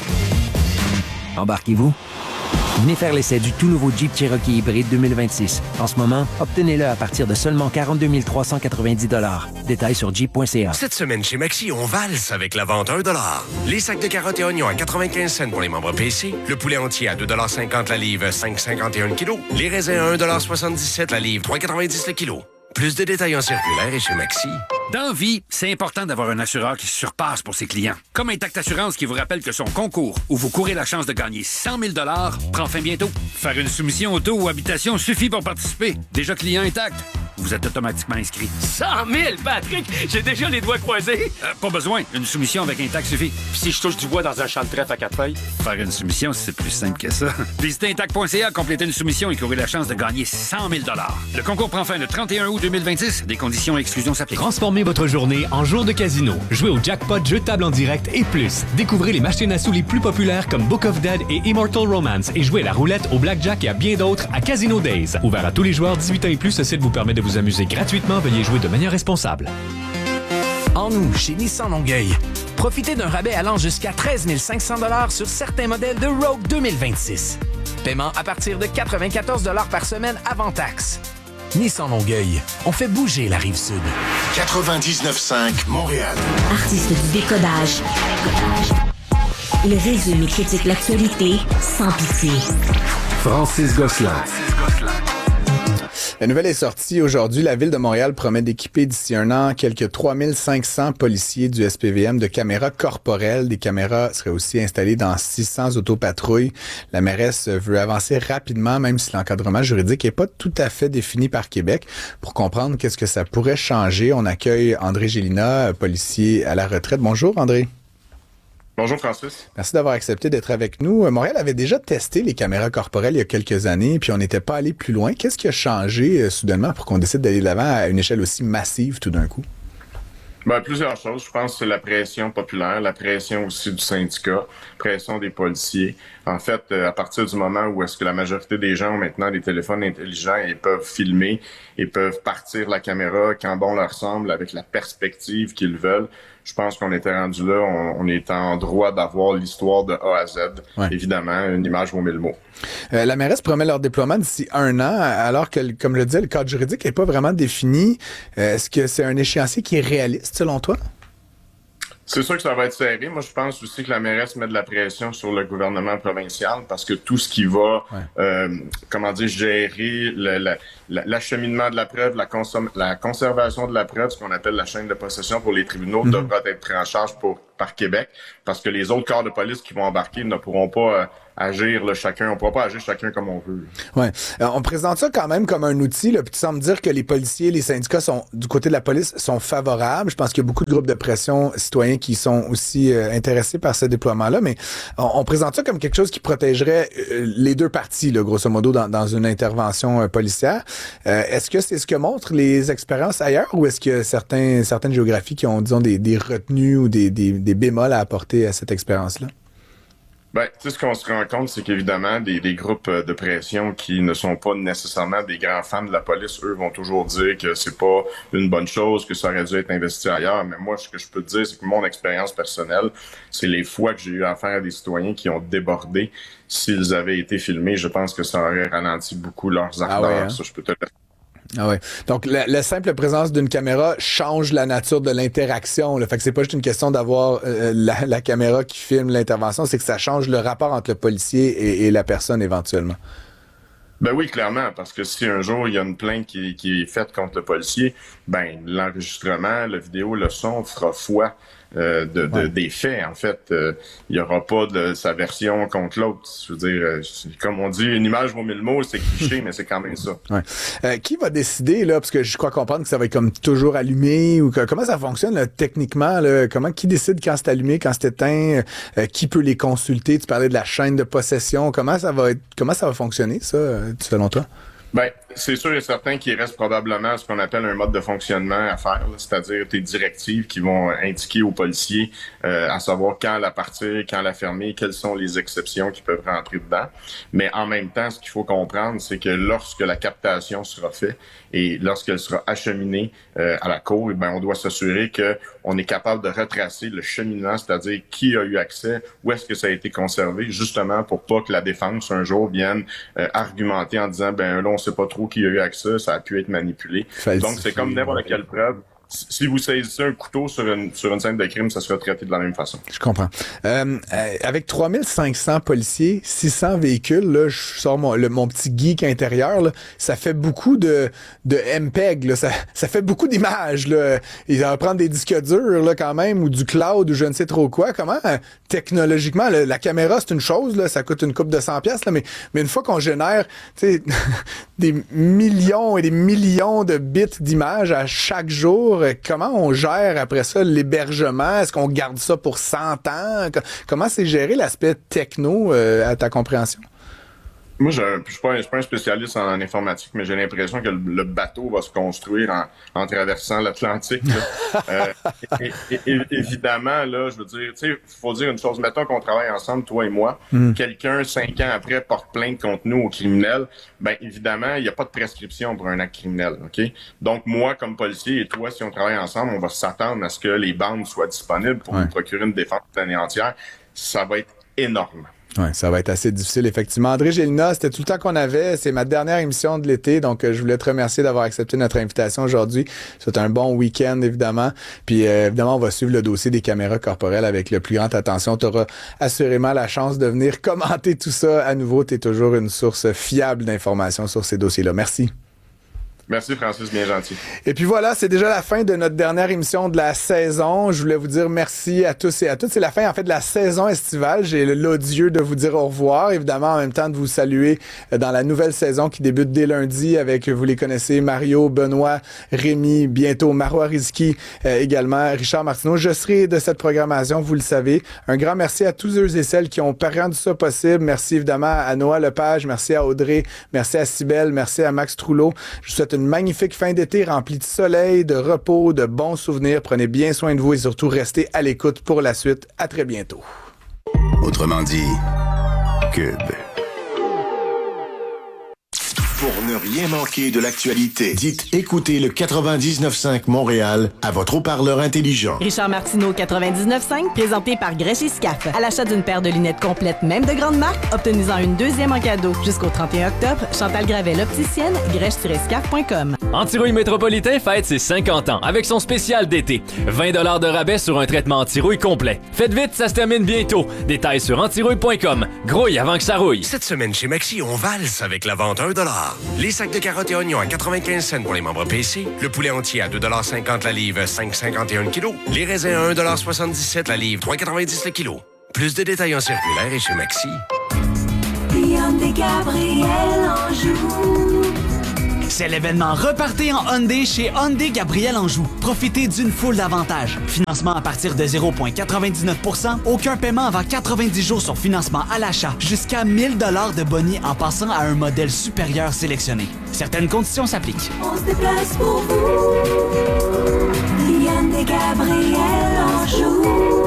Embarquez-vous? Venez faire l'essai du tout nouveau Jeep Cherokee hybride 2026. En ce moment, obtenez-le à partir de seulement 42 390 $. Détails sur jeep.ca.
Cette semaine chez Maxi, on valse avec la vente $1. Les sacs de carottes et oignons à 95 cents pour les membres PC. Le poulet entier à 2,50 $ la livre, 5,51 kg. Les raisins à 1,77 $ la livre, 3,90 le kilo. Plus de détails en circulaire et chez Maxi.
Dans vie, c'est important d'avoir un assureur qui se surpasse pour ses clients. Comme Intact Assurance qui vous rappelle que son concours, où vous courez la chance de gagner 100 000 $, prend fin bientôt. Faire une soumission auto ou habitation suffit pour participer. Déjà client Intact, vous êtes automatiquement inscrit.
100 000, Patrick! J'ai déjà les doigts croisés.
Pas besoin. Une soumission avec Intact suffit.
Puis si je touche du bois dans un champ de trèfle à 4 feuilles?
Faire une soumission, c'est plus simple que ça. Visitez Intact.ca, complétez une soumission et courez la chance de gagner 100 000 $. Le concours prend fin le 31 août 2026. Des conditions et exclusions s'appliquent.
Transformez votre journée en jour de casino. Jouez au jackpot, jeu de table en direct et plus. Découvrez les machines à sous les plus populaires comme Book of Dead et Immortal Romance et jouez à la roulette, au blackjack et à bien d'autres à Casino Days. Ouvert à tous les joueurs 18 ans et plus, ce site vous permet de vous amuser gratuitement. Veuillez jouer de manière responsable.
En nous, chez Nissan Longueuil, profitez d'un rabais allant jusqu'à 13 500 $ sur certains modèles de Rogue 2026. Paiement à partir de 94 $ par semaine avant taxe. Nissan Longueuil, on fait bouger la Rive-Sud.
99.5 Montréal.
Artiste du décodage. Il résume et critique l'actualité sans pitié.
Francis Gosselin.
La nouvelle est sortie aujourd'hui. La Ville de Montréal promet d'équiper d'ici un an quelques 3500 policiers du SPVM de caméras corporelles. Des caméras seraient aussi installées dans 600 autopatrouilles. La mairesse veut avancer rapidement, même si l'encadrement juridique n'est pas tout à fait défini par Québec. Pour comprendre qu'est-ce que ça pourrait changer, on accueille André Gélina, policier à la retraite. Bonjour André.
Bonjour Francis.
Merci d'avoir accepté d'être avec nous. Montréal avait déjà testé les caméras corporelles il y a quelques années, puis on n'était pas allé plus loin. Qu'est-ce qui a changé soudainement pour qu'on décide d'aller de l'avant à une échelle aussi massive tout d'un coup?
Ben, plusieurs choses. Je pense que c'est la pression populaire, la pression aussi du syndicat, pression des policiers. En fait, à partir du moment où est-ce que la majorité des gens ont maintenant des téléphones intelligents et peuvent filmer et peuvent partir la caméra quand bon leur semble avec la perspective qu'ils veulent, je pense qu'on était rendu là, on est en droit d'avoir l'histoire de A à Z. Ouais. Évidemment, une image vaut 1000 mots.
La mairesse promet leur déploiement d'ici 1 an, alors que, comme je le disais, le cadre juridique n'est pas vraiment défini. Est-ce que c'est un échéancier qui est réaliste, selon toi?
C'est sûr que ça va être serré. Moi, je pense aussi que la mairesse met de la pression sur le gouvernement provincial parce que tout ce qui va, gérer l'acheminement de la preuve, la conservation de la preuve, ce qu'on appelle la chaîne de possession pour les tribunaux, devra être pris en charge par Québec parce que les autres corps de police qui vont embarquer ne pourront pas agir chacun. On ne pourra pas agir chacun comme on veut.
Ouais. On présente ça quand même comme un outil, là, puis tu sembles dire que les policiers, les syndicats sont du côté de la police sont favorables. Je pense qu'il y a beaucoup de groupes de pression citoyens qui sont aussi intéressés par ce déploiement-là, mais on présente ça comme quelque chose qui protégerait les deux parties, là, grosso modo, dans une intervention policière. Est-ce que c'est ce que montrent les expériences ailleurs ou est-ce qu'il y a certaines géographies qui ont, disons, des retenues ou des bémols à apporter à cette expérience-là?
Ben, tu sais, ce qu'on se rend compte, c'est qu'évidemment, des groupes de pression qui ne sont pas nécessairement des grands fans de la police, eux vont toujours dire que c'est pas une bonne chose, que ça aurait dû être investi ailleurs. Mais moi, ce que je peux te dire, c'est que mon expérience personnelle, c'est les fois que j'ai eu affaire à des citoyens qui ont débordé. S'ils avaient été filmés, je pense que ça aurait ralenti beaucoup leurs ardeurs.
Ah ouais, hein?
Ça, je peux te le dire.
Ah ouais. Donc, la simple présence d'une caméra change la nature de l'interaction. Là. Fait que c'est pas juste une question d'avoir la caméra qui filme l'intervention, c'est que ça change le rapport entre le policier et la personne éventuellement.
Ben oui, clairement, parce que si un jour il y a une plainte qui est faite contre le policier, ben l'enregistrement, la vidéo, le son fera foi des faits. En fait, il y aura pas de sa version contre l'autre. Je veux dire, comme on dit, une image vaut 1000 mots, c'est cliché, mais c'est quand même ça.
Ouais. Qui va décider, là, parce que je crois comprendre que ça va être comme toujours allumé, ou comment ça fonctionne là, techniquement, là, qui décide quand c'est allumé, quand c'est éteint, qui peut les consulter? Tu parlais de la chaîne de possession. Comment ça va fonctionner, ça, selon toi?
Ben, c'est sûr et certain qu'il reste probablement ce qu'on appelle un mode de fonctionnement à faire, là, c'est-à-dire tes directives qui vont indiquer aux policiers à savoir quand la partir, quand la fermer, quelles sont les exceptions qui peuvent rentrer dedans. Mais en même temps, ce qu'il faut comprendre, c'est que lorsque la captation sera faite et lorsqu'elle sera acheminée à la cour, ben on doit s'assurer que on est capable de retracer le cheminement, c'est-à-dire qui a eu accès, où est-ce que ça a été conservé, justement pour pas que la défense un jour vienne argumenter en disant ben là on sait pas trop qui a eu accès, ça a pu être manipulé. Donc c'est comme n'importe quelle preuve. Si vous saisissez un couteau sur une scène de crime, ça sera traité de la même façon.
Je comprends. Avec 3500 policiers, 600 véhicules, là, je sors mon petit geek intérieur, là, ça fait beaucoup de MPEG, là, ça fait beaucoup d'images. Là. Il va prendre des disques durs là, quand même, ou du cloud, ou je ne sais trop quoi. Comment, technologiquement, la caméra, c'est une chose, là, ça coûte une couple de 100$, là, mais une fois qu'on génère des millions et des millions de bits d'images à chaque jour, comment on gère après ça l'hébergement? Est-ce qu'on garde ça pour 100 ans? Comment c'est géré l'aspect techno à ta compréhension?
Moi, je suis pas un spécialiste en informatique, mais j'ai l'impression que le bateau va se construire en traversant l'Atlantique. Évidemment, là, je veux dire, tu sais, faut dire une chose. Mettons qu'on travaille ensemble, toi et moi. Quelqu'un, 5 ans après, porte plainte contre nous au criminel. Ben, évidemment, il n'y a pas de prescription pour un acte criminel, OK? Donc, moi, comme policier, et toi, si on travaille ensemble, on va s'attendre à ce que les bandes soient disponibles pour nous procurer une défense l'année entière. Ça va être énorme.
Oui, ça va être assez difficile, effectivement. André Gélinas, c'était tout le temps qu'on avait. C'est ma dernière émission de l'été, donc je voulais te remercier d'avoir accepté notre invitation aujourd'hui. C'est un bon week-end, évidemment. Puis, évidemment, on va suivre le dossier des caméras corporelles avec le plus grande attention. Tu auras assurément la chance de venir commenter tout ça à nouveau. Tu es toujours une source fiable d'informations sur ces dossiers-là. Merci.
Merci Francis, bien gentil.
Et puis voilà, c'est déjà la fin de notre dernière émission de la saison. Je voulais vous dire merci à tous et à toutes. C'est la fin en fait de la saison estivale. J'ai l'odieux de vous dire au revoir. Évidemment, en même temps de vous saluer dans la nouvelle saison qui débute dès lundi avec, vous les connaissez, Mario, Benoît, Rémi, bientôt Marois Rizki, également Richard Martineau. Je serai de cette programmation, vous le savez. Un grand merci à tous ceux et celles qui ont rendu ça possible. Merci évidemment à Noah Lepage, merci à Audrey, merci à Cybelle, merci à Max Trouleau. Je vous souhaite une magnifique fin d'été remplie de soleil, de repos, de bons souvenirs. Prenez bien soin de vous et surtout restez à l'écoute pour la suite. À très bientôt.
Autrement dit, Cube. Pour ne rien manquer de l'actualité, dites écoutez le 99.5 Montréal à votre haut-parleur intelligent.
Richard Martineau, 99.5, présenté par Grèche et Scaf. À l'achat d'une paire de lunettes complètes, même de grande marque, obtenez-en une deuxième en cadeau. Jusqu'au 31 octobre, Chantal Gravel, opticienne, grèche-scaf.com.
Antirouille Métropolitain fête ses 50 ans avec son spécial d'été. 20 $ de rabais sur un traitement anti-rouille complet. Faites vite, ça se termine bientôt. Détails sur antirouille.com. Grouille avant que ça rouille.
Cette semaine chez Maxi, on valse avec la vente à 1$. Les sacs de carottes et oignons à 95 cents pour les membres PC. Le poulet entier à 2,50 $ la livre, 5,51 kg. Les raisins à 1,77 $ la livre, 3,90 le kilo. Plus de détails en circulaire et chez Maxi.
Hyundai Gabriel Anjou.
C'est l'événement Repartez en Hyundai chez Hyundai Gabriel Anjou. Profitez d'une foule d'avantages. Financement à partir de 0,99%, aucun paiement avant 90 jours sur financement à l'achat, jusqu'à 1 000 $ de boni en passant à un modèle supérieur sélectionné. Certaines conditions s'appliquent.
On se déplace pour vous. Hyundai Gabriel Anjou.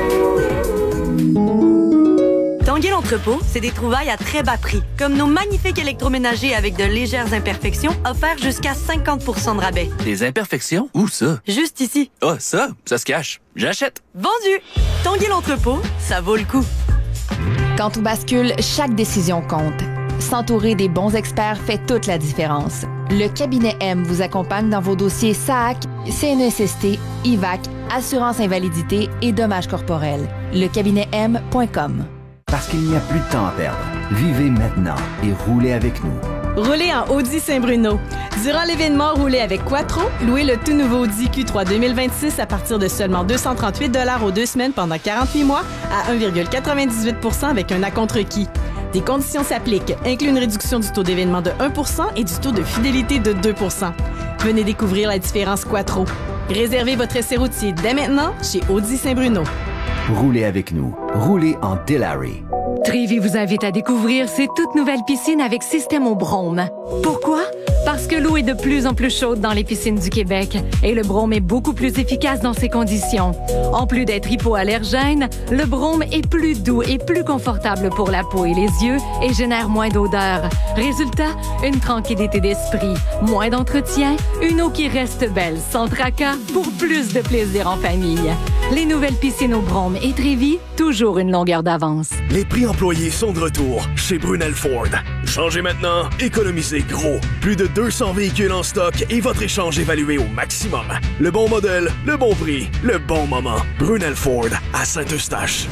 Tanguay l'entrepôt, c'est des trouvailles à très bas prix, comme nos magnifiques électroménagers avec de légères imperfections offerts jusqu'à 50% de rabais.
Des imperfections? Où ça?
Juste ici.
Ah, ça se cache. J'achète.
Vendu! Tanguay l'entrepôt, ça vaut le coup.
Quand tout bascule, chaque décision compte. S'entourer des bons experts fait toute la différence. Le cabinet M vous accompagne dans vos dossiers SAAC, CNSST, IVAC, assurance invalidité et dommages corporels. Lecabinetem.com.
Parce qu'il n'y a plus de temps à perdre. Vivez maintenant et roulez avec nous.
Roulez en Audi Saint-Bruno. Durant l'événement Roulez avec Quattro, louez le tout nouveau Audi Q3 2026 à partir de seulement 238 $ aux 2 semaines pendant 48 mois à 1,98% avec un acompte requis. Des conditions s'appliquent, inclut une réduction du taux d'événement de 1% et du taux de fidélité de 2%. Venez découvrir la différence Quattro. Réservez votre essai routier dès maintenant chez Audi Saint-Bruno.
Roulez avec nous. Roulez en Dilawri.
Trévi vous invite à découvrir ses toutes nouvelles piscines avec système au brome. Pourquoi? Parce que l'eau est de plus en plus chaude dans les piscines du Québec et le brome est beaucoup plus efficace dans ces conditions. En plus d'être hypoallergène, le brome est plus doux et plus confortable pour la peau et les yeux et génère moins d'odeur. Résultat, une tranquillité d'esprit, moins d'entretien, une eau qui reste belle sans tracas pour plus de plaisir en famille. Les nouvelles piscines au brome et Trévi, toujours une longueur d'avance.
Les prix employés sont de retour chez Brunel Ford. Changez maintenant, économisez gros. Plus de 200 véhicules en stock et votre échange évalué au maximum. Le bon modèle, le bon prix, le bon moment. Brunel Ford à Saint-Eustache.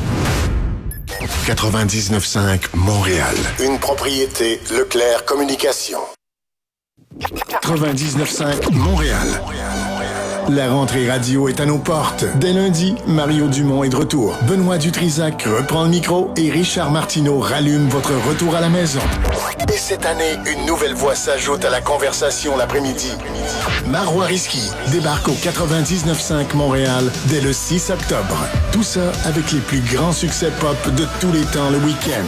99.5 Montréal. Une propriété Leclerc Communication. 99.5 Montréal. La rentrée radio est à nos portes. Dès lundi, Mario Dumont est de retour. Benoît Dutrisac reprend le micro et Richard Martineau rallume votre retour à la maison. Et cette année, une nouvelle voix s'ajoute à la conversation l'après-midi. Marois Risky débarque au 99.5 Montréal dès le 6 octobre. Tout ça avec les plus grands succès pop de tous les temps le week-end.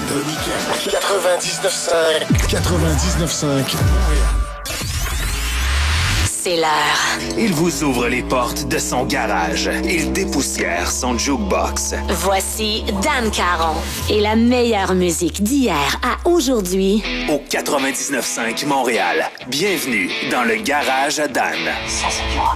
99.5 Montréal.
C'est l'heure.
Il vous ouvre les portes de son garage. Il dépoussière son jukebox.
Voici Dan Caron. Et la meilleure musique d'hier à aujourd'hui.
Au 99.5 Montréal. Bienvenue dans le garage à Dan. Ça, c'est moi.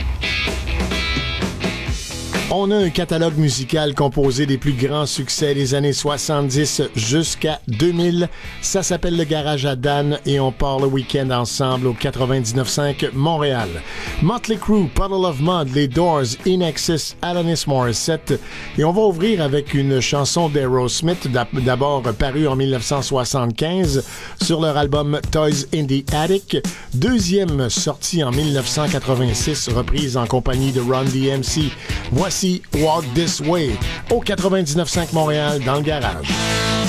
On a un catalogue musical composé des plus grands succès des années 70 jusqu'à 2000. Ça s'appelle Le Garage à Dan et on part le week-end ensemble au 99.5 Montréal. Motley Crue, Puddle of Mud, Les Doors, In Excess, Alanis Morissette. Et on va ouvrir avec une chanson d'Aerosmith, d'abord parue en 1975 sur leur album Toys in the Attic. Deuxième sortie en 1986, reprise en compagnie de Run DMC. Voici Walk This Way au 99.5 Montréal dans le garage.